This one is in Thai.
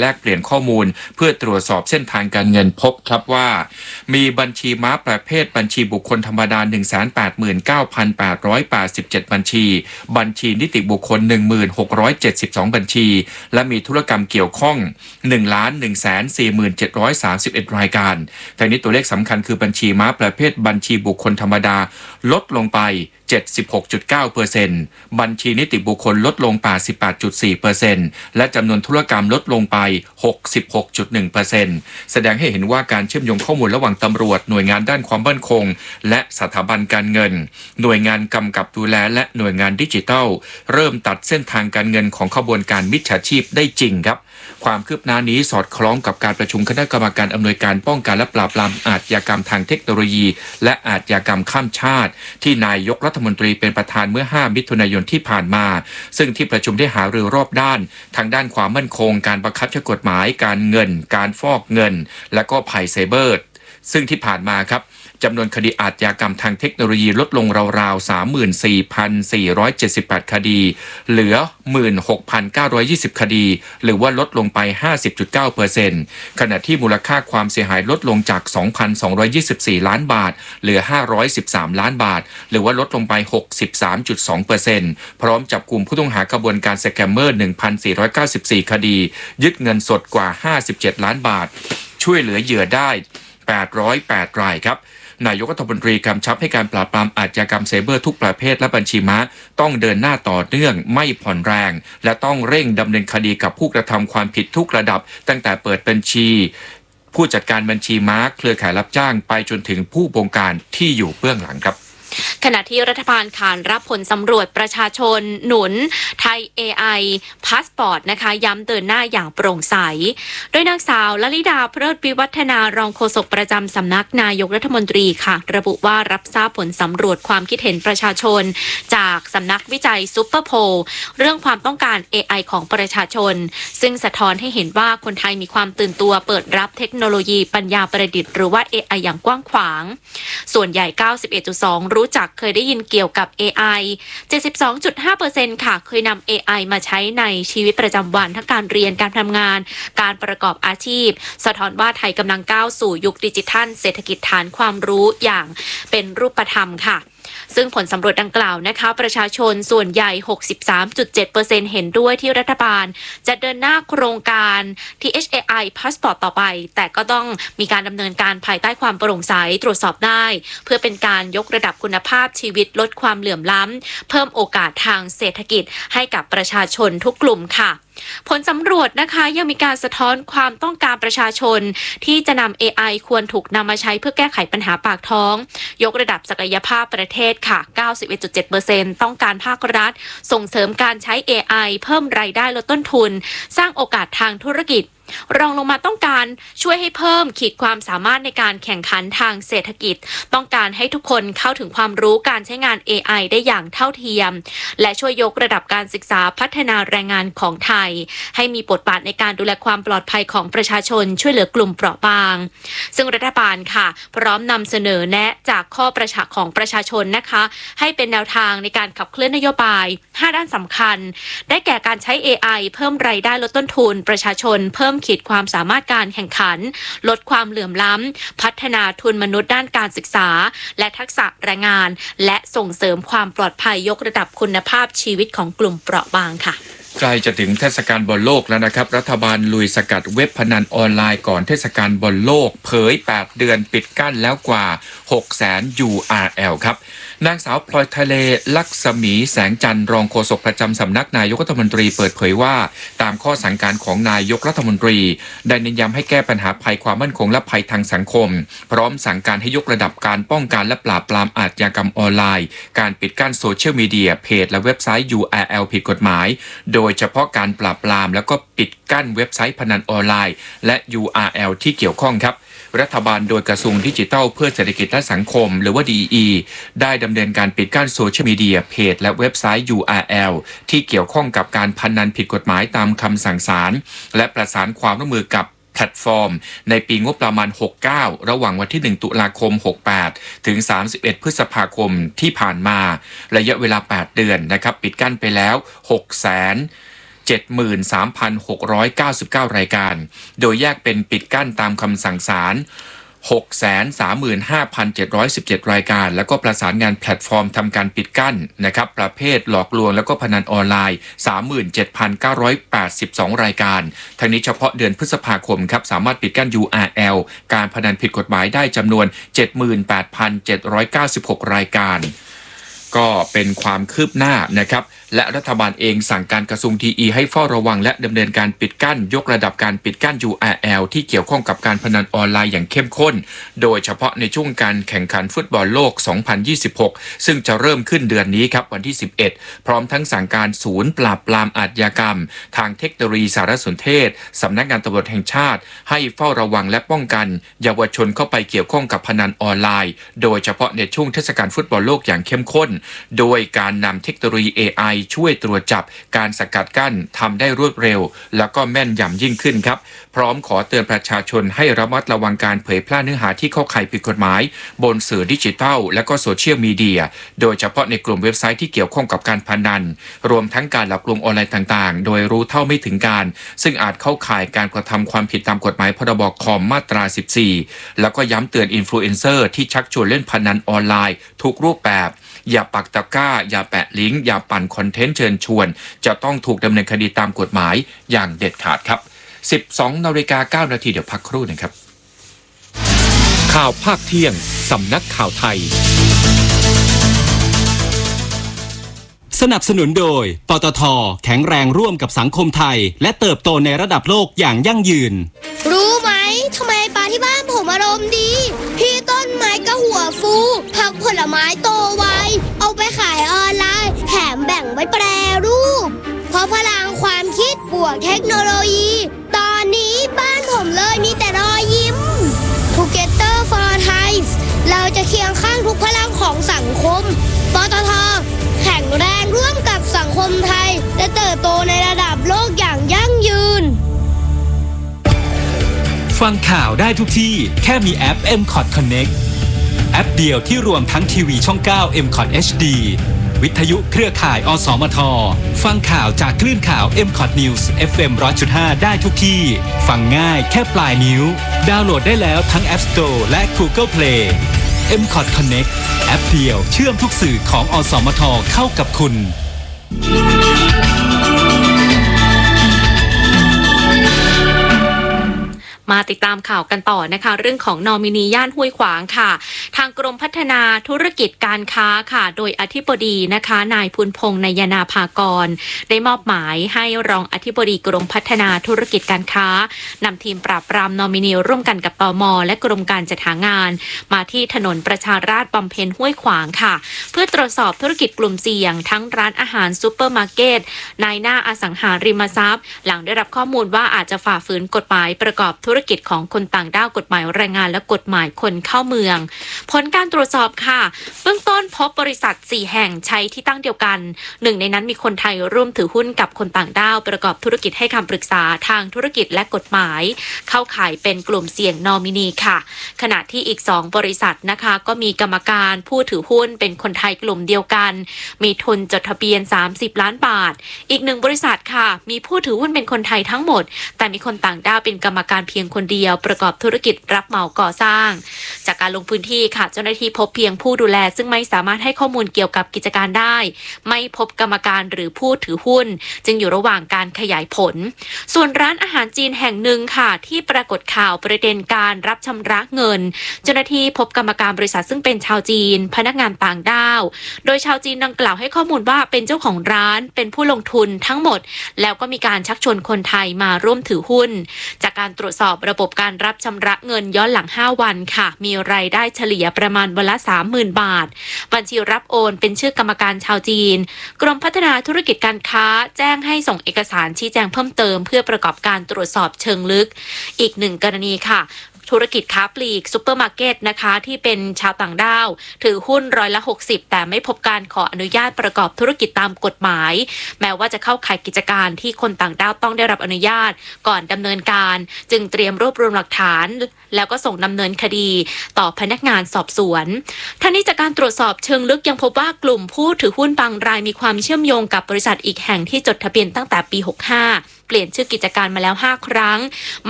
แลกเปลี่ยนข้อมูลเพื่อตรวจสอบเส้นทางการเงินพบครับว่ามีบัญชีม้าประเภทบัญชีบุคคลธรรมดา 189,887 บัญชีบัญชีนิติบุคคล 1672 บัญชีและมีธุรกรรมเกี่ยวข้อง 1,147,31 รายการแต่นี้ตัวเลขสำคัญคือบัญชีม้าประเภทบัญชีบุคคลธรรมดาลดลงไป 76.9% บัญชีนิติบุคคลลดลง 88.4% และจำนวนธุรกรรมลดลงไป 66.1% แสดงให้เห็นว่าการเชื่อมโยงข้อมูลระหว่างตำรวจหน่วยงานด้านความมั่นคงและสถาบันการเงินหน่วยงานกำกับดูแลและหน่วยงานดิจิทัลเริ่มตัดเส้นทางการเงินของขบวนการมิจฉาชีพได้จริงครับความคืบหน้านี้สอดคล้องกับการประชุมคณะกรรมการอำนวยการป้องกันและปราบปรามอาชญากรรมทางเทคโนโลยีและอาชญากรรมข้ามชาติที่นายกรัฐมนตรีเป็นประธานเมื่อ 5 มิถุนายนที่ผ่านมาซึ่งที่ประชุมได้หารือรอบด้านทางด้านความมั่นคงการบังคับใช้กฎหมายการเงินการฟอกเงินและก็ภัยไซเบอร์ซึ่งที่ผ่านมาครับจำนวนคดีอาชญากรรมทางเทคโนโลยีลดลงราวๆ 34,478 คดีเหลือ 16,920 คดีหรือว่าลดลงไป 50.9% ขณะที่มูลค่าความเสียหายลดลงจาก 2,224 ล้านบาทเหลือ 513 ล้านบาทหรือว่าลดลงไป 63.2% พร้อมจับกลุ่มผู้ต้องหากระบวนการสแกมเมอร์ 1,494 คดียึดเงินสดกว่า 57 ล้านบาทช่วยเหลือเหยื่อได้808 รายครับนายกรัฐมนตรีกำชับให้การปราบปรามอาชญากรรมไซเบอร์ทุกประเภทและบัญชีม้าต้องเดินหน้าต่อเนื่องไม่ผ่อนแรงและต้องเร่งดำเนินคดีกับผู้กระทำความผิดทุกระดับตั้งแต่เปิดบัญชีผู้จัดการบัญชีม้าเครือข่ายรับจ้างไปจนถึงผู้บงการที่อยู่เบื้องหลังครับขณะที่รัฐบาลขานรับผลสำรวจประชาชนหนุนไทย AI พาสปอร์ตนะคะย้ำเดินหน้าอย่างโปร่งใสโดยนางสาวลลิดาเพลิดวิวัฒนารองโฆษกประจำสำนักนายกรัฐมนตรีค่ะระบุว่ารับทราบผลสำรวจความคิดเห็นประชาชนจากสำนักวิจัยซูเปอร์โพลเรื่องความต้องการ AI ของประชาชนซึ่งสะท้อนให้เห็นว่าคนไทยมีความตื่นตัวเปิดรับเทคโนโลยีปัญญาประดิษฐ์หรือว่า AI อย่างกว้างขวางส่วนใหญ่ 91.2 รู้จักเคยได้ยินเกี่ยวกับ AI 72.5% ค่ะเคยนำ AI มาใช้ในชีวิตประจำวันทั้งการเรียนการทำงานการประกอบอาชีพสะท้อนว่าไทยกำลังก้าวสู่ยุคดิจิทัลเศรษฐกิจฐานความรู้อย่างเป็นรูปธรรมค่ะซึ่งผลสำรวจดังกล่าวนะคะประชาชนส่วนใหญ่ 63.7% เห็นด้วยที่รัฐบาลจะเดินหน้าโครงการ THAI Passport ต่อไปแต่ก็ต้องมีการดำเนินการภายใต้ความโปร่งใสตรวจสอบได้เพื่อเป็นการยกระดับคุณภาพชีวิตลดความเหลื่อมล้ำเพิ่มโอกาสทางเศรษฐกิจให้กับประชาชนทุกกลุ่มค่ะผลสำรวจนะคะยังมีการสะท้อนความต้องการประชาชนที่จะนำ AI ควรถูกนำมาใช้เพื่อแก้ไขปัญหาปากท้องยกระดับศักยภาพประเทศค่ะ 91.7% ต้องการภาครัฐส่งเสริมการใช้ AI เพิ่มรายได้ลดต้นทุนสร้างโอกาสทางธุรกิจรองลงมาต้องการช่วยให้เพิ่มขีดความสามารถในการแข่งขันทางเศรษฐกิจต้องการให้ทุกคนเข้าถึงความรู้การใช้งาน AI ได้อย่างเท่าเทียมและช่วยยกระดับการศึกษาพัฒนาแรงงานของไทยให้มีบทบาทในการดูแลความปลอดภัยของประชาชนช่วยเหลือกลุ่มเปราะบางซึ่งรัฐบาลค่ะพร้อมนำเสนอแนะจากข้อประชาของประชาชนนะคะให้เป็นแนวทางในการขับเคลื่อนนโยบาย5ด้านสำคัญได้แก่การใช้ AI เพิ่มรายได้ลดต้นทุนประชาชนเพิ่มขีดความสามารถการแข่งขันลดความเหลื่อมล้ำพัฒนาทุนมนุษย์ด้านการศึกษาและทักษะแรงงานและส่งเสริมความปลอดภัยยกระดับคุณภาพชีวิตของกลุ่มเปราะบางค่ะใกล้จะถึงเทศกาลบอลโลกแล้วนะครับรัฐบาลลุยสกัดเว็บพนันออนไลน์ก่อนเทศกาลบอลโลกเผย8เดือนปิดกั้นแล้วกว่า 600,000 URL ครับนางสาวพลอยทะเลลักษมีแสงจันทร์รองโฆษกประจำสำนักนายกรัฐมนตรีเปิดเผยว่าตามข้อสั่งการของนายกรัฐมนตรีได้เน้นย้ำให้แก้ปัญหาภัยความมั่นคงและภัยทางสังคมพร้อมสั่งการให้ยกระดับการป้องกันและปราบปรามอาชญากรรมออนไลน์การปิดกั้นโซเชียลมีเดียเพจและเว็บไซต์ URL ผิดกฎหมายโดยเฉพาะการปราบปรามแล้วก็ปิดกั้นเว็บไซต์พนันออนไลน์และ URL ที่เกี่ยวข้องครับรัฐบาลโดยกระทรวงดิจิทัลเพื่อเศรษฐกิจและสังคมหรือว่า DE ได้ดำเนินการปิดกั้นโซเชียลมีเดียเพจและเว็บไซต์ URL ที่เกี่ยวข้องกับการพนันผิดกฎหมายตามคำสั่งศาลและประสานความร่วมมือกับแพลตฟอร์มในปีงบประมาณ69ระหว่างวันที่1ตุลาคม68ถึง31พฤษภาคมที่ผ่านมาระยะเวลา8เดือนนะครับปิดกั้นไปแล้ว 73,699 รายการโดยแยกเป็นปิดกั้นตามคำสั่งศาล635,717 รายการแล้วก็ประสานงานแพลตฟอร์มทำการปิดกั้นนะครับประเภทหลอกลวงแล้วก็พนันออนไลน์ 37,982 รายการทั้งนี้เฉพาะเดือนพฤษภาคมครับสามารถปิดกั้น URL การพนันผิดกฎหมายได้จำนวน 78,796 รายการก็เป็นความคืบหน้านะครับและรัฐบาลเองสั่งการกระทรวงทีอีให้เฝ้าระวังและดำเนินการปิดกั้นยกระดับการปิดกั้น URL ที่เกี่ยวข้องกับการพนันออนไลน์อย่างเข้มข้นโดยเฉพาะในช่วงการแข่งขันฟุตบอลโลก 2026 ซึ่งจะเริ่มขึ้นเดือนนี้ครับวันที่ 11 พร้อมทั้งสั่งการศูนย์ปราบปรามอาชญากรรมทางเทคโนโลยีสารสนเทศสำนักงานตำรวจแห่งชาติให้เฝ้าระวังและป้องกันเยาวชนเข้าไปเกี่ยวข้องกับพนันออนไลน์โดยเฉพาะในช่วงเทศกาลฟุตบอลโลกอย่างเข้มข้นโดยการนำเทคโนโลยี AI ช่วยตรวจจับการสกัดกั้นทำได้รวดเร็วแล้วก็แม่นยำยิ่งขึ้นครับพร้อมขอเตือนประชาชนให้ระมัดระวังการเผยแพร่เนื้อหาที่เข้าข่ายผิดกฎหมายบนสื่อดิจิทัลและก็โซเชียลมีเดียโดยเฉพาะในกลุ่มเว็บไซต์ที่เกี่ยวข้องกับการพนันรวมทั้งการหลอกลวงออนไลน์ต่างๆโดยรู้เท่าไม่ถึงการซึ่งอาจเข้าข่ายการกระทำความผิดตามกฎหมายพรบคอมมาตรา 14แล้วก็ย้ำเตือนอินฟลูเอนเซอร์ที่ชักชวนเล่นพนันออนไลน์ทุกรูปแบบอย่าปักตะกร้าอย่าแปะลิงก์อย่าปั่นคอนเทนต์เชิญชวนจะต้องถูกดำเนินคดีตามกฎหมายอย่างเด็ดขาดครับ 12:09 น.เดี๋ยวพักครู่นะครับข่าวภาคเที่ยงสำนักข่าวไทยสนับสนุนโดยปตท.แข็งแรงร่วมกับสังคมไทยและเติบโตในระดับโลกอย่างยั่งยืนรู้ไหมทำไมปลาที่บ้านผมอารมณ์ดีพี่ต้นไม้ก็หัวฟูผักผลไม้โตไวเอาไปขายออนไลน์แถมแบ่งไว้แปรรูปเพราะพลังความคิดบวกเทคโนโลยีตอนนี้บ้านผมเลยมีแต่รอยยิ้ม Together for Thai เราจะเคียงข้างทุกพลังของสังคมปตท.แข็งแรงร่วมกับสังคมไทยและเติบโตในระดับโลกอย่างยั่งยืนฟังข่าวได้ทุกที่แค่มีแอป MCOT Connect แอปเดียวที่รวมทั้งทีวีช่อง 9 MCOT HD วิทยุเครือข่ายอสมทฟังข่าวจากคลื่นข่าว MCOT News FM 100.5 ได้ทุกที่ฟังง่ายแค่ปลายนิ้วดาวน์โหลดได้แล้วทั้ง App Store และ Google Play MCOT Connect แอปเดียวเชื่อมทุกสื่อของอสมทเข้ากับคุณมาติดตามข่าวกันต่อนะคะเรื่องของนอมินีย่านห้วยขวางค่ะทางกรมพัฒนาธุรกิจการค้าค่ะโดยอธิบดีนะคะนายพุนพงษ์นายนาภากรได้มอบหมายให้รองอธิบดีกรมพัฒนาธุรกิจการค้านำทีมปราบปรามนอมินีร่วมกันกับตม.และกรมการจัดหางานมาที่ถนนประชาราษฎร์บำเพ็ญห้วยขวางค่ะเพื่อตรวจสอบธุรกิจกลุ่มเสี่ยงทั้งร้านอาหารซุปเปอร์มาร์เก็ตนายหน้าอสังหาริมทรัพย์หลังได้รับข้อมูลว่าอาจจะฝ่าฝืนกฎหมายประกอบธุรกิจของคนต่างด้าวกฎหมายแรงงานและกฎหมายคนเข้าเมืองผลการตรวจสอบค่ะเบื้องต้นพบบริษัท4แห่งใช้ที่ตั้งเดียวกันหนึ่งในนั้นมีคนไทยร่วมถือหุ้นกับคนต่างด้าวประกอบธุรกิจให้คำปรึกษาทางธุรกิจและกฎหมายเข้าข่ายเป็นกลุ่มเสี่ยงนอมินีค่ะขณะที่อีก2บริษัทนะคะก็มีกรรมการผู้ถือหุ้นเป็นคนไทยกลุ่มเดียวกันมีทุนจดทะเบียน30 ล้านบาทอีก1บริษัทค่ะมีผู้ถือหุ้นเป็นคนไทยทั้งหมดแต่มีคนต่างด้าวเป็นกรรมการเพียงคนเดียวประกอบธุรกิจรับเหมาก่อสร้างจากการลงพื้นที่ค่ะเจ้าหน้าที่พบเพียงผู้ดูแลซึ่งไม่สามารถให้ข้อมูลเกี่ยวกับกิจการได้ไม่พบกรรมการหรือผู้ถือหุ้นจึงอยู่ระหว่างการขยายผลส่วนร้านอาหารจีนแห่งหนึ่งค่ะที่ปรากฏข่าวประเด็นการรับชำระเงินเจ้าหน้าที่พบกรรมการบริษัทซึ่งเป็นชาวจีนพนักงานต่างด้าวโดยชาวจีนดังกล่าวให้ข้อมูลว่าเป็นเจ้าของร้านเป็นผู้ลงทุนทั้งหมดแล้วก็มีการชักชวนคนไทยมาร่วมถือหุ้นจากการตรวจสอบระบบการรับชำระเงินย้อนหลัง5วันค่ะมีรายได้เฉลี่ยประมาณวันละ 30,000 บาทบัญชีรับโอนเป็นชื่อกรรมการชาวจีนกรมพัฒนาธุรกิจการค้าแจ้งให้ส่งเอกสารชี้แจงเพิ่มเติมเพื่อประกอบการตรวจสอบเชิงลึกอีก1กรณีค่ะธุรกิจค้าปลีกซุปเปอร์มาร์เก็ตนะคะที่เป็นชาวต่างด้าวถือหุ้น60%แต่ไม่พบการขออนุญาตประกอบธุรกิจตามกฎหมายแม้ว่าจะเข้าข่ายกิจการที่คนต่างด้าวต้องได้รับอนุญาตก่อนดำเนินการจึงเตรียมรวบรวมหลักฐานแล้วก็ส่งดำเนินคดีต่อพนักงานสอบสวนทั้งนี้จากการตรวจสอบเชิงลึกยังพบว่ากลุ่มผู้ถือหุ้นบางรายมีความเชื่อมโยงกับบริษัทอีกแห่งที่จดทะเบียนตั้งแต่ปี 65 เปลี่ยนชื่อกิจการมาแล้ว5 ครั้ง